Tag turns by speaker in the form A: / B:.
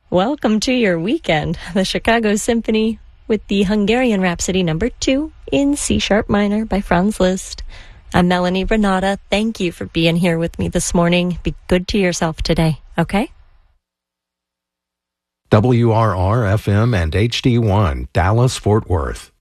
A: Welcome to your weekend. The Chicago Symphony with the Hungarian Rhapsody No. 2 in C-sharp minor by Franz Liszt. I'm Melanie Renata. Thank you for being here with me this morning. Be good to yourself today, okay?
B: WRR-FM and HD1, Dallas, Fort Worth.